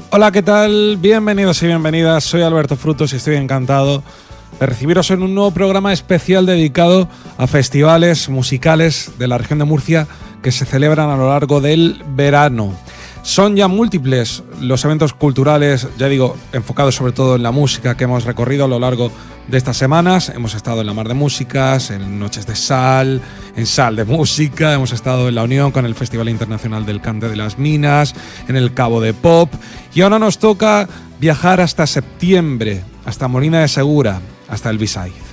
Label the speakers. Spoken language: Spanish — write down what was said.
Speaker 1: Hola, ¿qué tal? Bienvenidos y bienvenidas. Soy Alberto Frutos y estoy encantado de recibiros en un nuevo programa especial dedicado a festivales musicales de la región de Murcia que se celebran a lo largo del verano. Son ya múltiples los eventos culturales, ya digo, enfocados sobre todo en la música que hemos recorrido a lo largo de estas semanas. Hemos estado en la Mar de Músicas, en Noches de Sal, en Sal de Música, hemos estado en La Unión con el Festival Internacional del Cante de las Minas, en el Cabo de Pop, y ahora nos toca viajar hasta septiembre, hasta Molina de Segura, hasta el Beside.